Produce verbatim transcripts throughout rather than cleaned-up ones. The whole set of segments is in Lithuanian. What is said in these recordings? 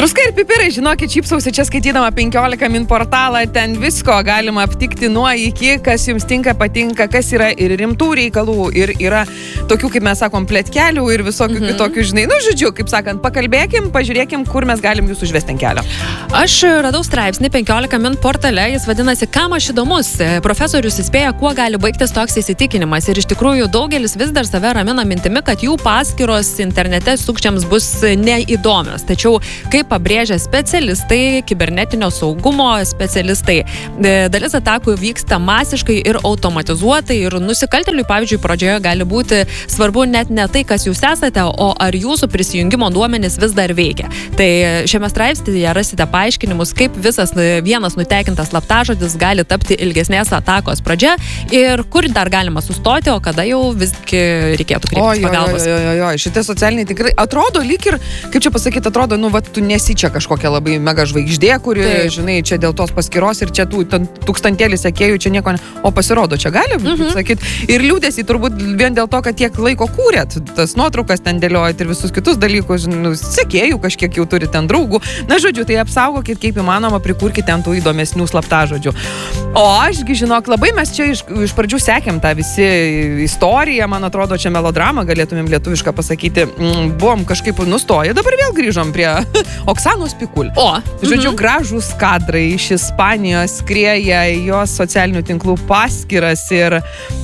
Druska ir pipirai, žinokit, čipsausi čia skaitydama penkiolika min portalą, ten visko galima aptikti nuo iki, kas jums tinka, patinka, kas yra ir rimtų reikalų, ir yra tokių, kaip mes sakom, pletkelių ir visokių mm-hmm. kitokių, žinai, nu, žodžiu, kaip sakant, pakalbėkim, pažiūrėkim, kur mes galim jūs užvesti ant kelio. Aš radau straipsnį penkiolika min portale, jis vadinasi, kam aš įdomus. Profesorius įspėja, kuo gali baigtis toks įsitikinimas, ir iš tikrųjų daugelis vis dar save ramina mintimi, kad jų paskyros internete sukčiams bus neįdomios. Tačiau, kaip pabrėžia specialistai, kibernetinio saugumo specialistai, dalis atakų vyksta masiškai ir automatizuotai, ir nusikaltėliui, pavyzdžiui, pradžioje gali būti svarbu net ne tai, kas jūs esate, o ar jūsų prisijungimo duomenys vis dar veikia. Tai šiame straipsnyje rasite paaiškinimus, kaip visas vienas nutekintas slaptažodis gali tapti ilgesnės atakos pradžia ir kur dar galima sustoti, o kada jau visgi reikėtų kreiptis pagalbos. Jo, jo, jo, šitie socialiniai tikrai atrodo lyg ir, kaip čia pasakyti, atrodo, nu, va, tu nesi čia kažkokia labai mega žvaigždė, kuri, tai, žinai, čia dėl tos paskyros ir čia tų tūkstantėlį sekėjų, čia nieko, ne... o pasirodo, čia gali, mm-hmm. sakyti, ir liūdėsi turbūt vien dėl to, kad tiek laiko kūrėt, tas nuotraukas ten dėliojat ir visus kitus dalykus, nu, sekėjų kažkiek jau turi ten draugų, na, žodžiu, tai apsaugokit kaip įmanoma, prikurkit ten tų įdomesnių slaptažodžių. O ašgi, žinok, labai mes čia iš, iš pradžių sekėm tą visi istoriją, man atrodo, čia melodramą galėtumėm lietuvišką pasakyti, mm, buvom kažkaip nustoję, dabar vėl grįžom prie Oksanos Pikul. O, žodžiu, mhm. gražūs kadrai iš Ispanijos skrieja jos socialinių tinklų paskyras ir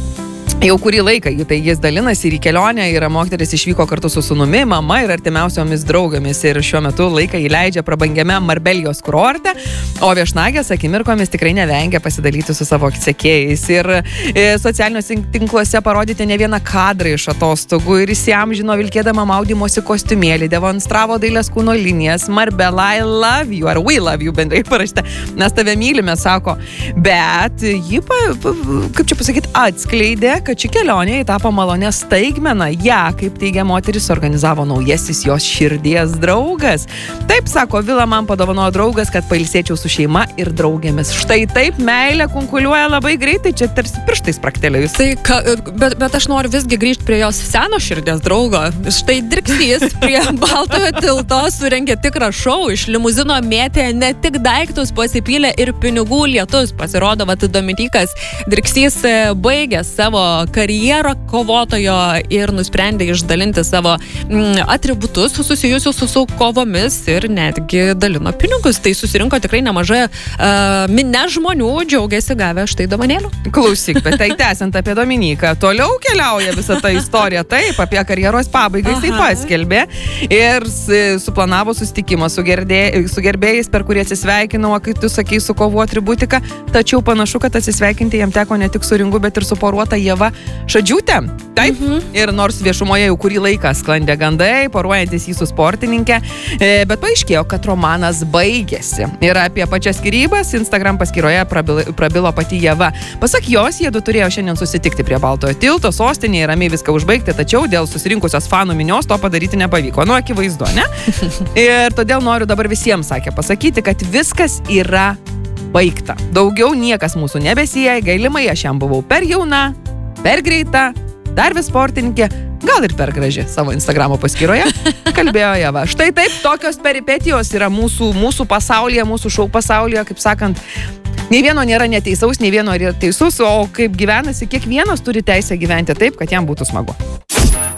jau kurį laiką jų tai jis dalinasi ir į kelionę, ir moteris išvyko kartu su sūnumi, mama ir artimiausiomis draugomis ir šiuo metu laiką įleidžia prabangiame Marbelijos kurorte, o viešnagės akimirkomis tikrai nevengia pasidalyti su savo sekėjais ir e, socialiniuose tinkluose parodyti ne vieną kadrą iš atostogų ir įsiamžino vilkėdama maudymosi kostiumėlį, demonstravo dailės kūno linijas, Marbella, I love you, ar we love you bendrai parašyta, mes tave mylime, sako, bet ji, pa, pa, kaip čia pasakyti, atskleidė, kad ši kelionė tapo malonę staigmeną. Ja, kaip teigia moteris, organizavo naujasis jos širdies draugas. Taip, sako, Vila man padovanojo draugas, kad pailsėčiau su šeima ir draugėmis. Štai taip, meilė kunkuliuoja labai greitai, čia tarsi pirštais praktelėjus. Tai, ka, bet, bet aš noriu visgi grįžti prie jos seno širdies draugo. Štai Dirksys prie Baltojo tilto surengė tikrą šou, iš limuzino mėtė ne tik daiktus, pasipylė ir pinigų lietus. Pasirodo, vat Dominykas Dirksys baigė savo karjerą kovotojo ir nusprendė išdalinti savo mm, atributus susijusius su, su kovomis ir netgi dalino pinigus. Tai susirinko tikrai nemažai uh, minė žmonių, džiaugiasi gavę štai dovanėlių. Klausyk, bet tai tęsiant apie Dominiką, toliau keliauja visa ta istorija, taip, apie karjeros pabaigą jisai paskelbė ir suplanavo susitikimą su, gerdė, su gerbėjais, per kurį atsisveikinau, kai tu sakei su kovų atributika, tačiau panašu, kad atsisveikinti jam teko ne tik su ringu, bet ir su poruota Ieva Šadžiūtė. Taip. Mhm. Ir nors viešumoje jau kurį laiką sklandė gandai, poruojantis jį su sportininkė, bet paaiškėjo, kad romanas baigėsi. Ir apie pačias skyrybas Instagram paskyroje prabilo, prabilo pati Ieva. Pasak jos, jie du turėjo šiandien susitikti prie Baltojo tilto, sostinėje, ramiai viską užbaigti, tačiau dėl susirinkusios fanų minios to padaryti nepavyko. Nu, akivaizdu, ne? Ir todėl noriu dabar visiems, sakė, pasakyti, kad viskas yra baigta. Daugiau niekas mūsų nebesieja, gailimai aš jam buvau per jauna, per greita, dar vis sportininkė, gal ir per graži savo Instagramo paskyroje, kalbėjo Ieva. Štai taip, tokios peripetijos yra mūsų, mūsų pasaulyje, mūsų šou pasaulyje, kaip sakant, nei vieno nėra neteisaus, nei vieno yra teisus, o kaip gyvenasi, kiekvienas turi teisę gyventi taip, kad jam būtų smagu.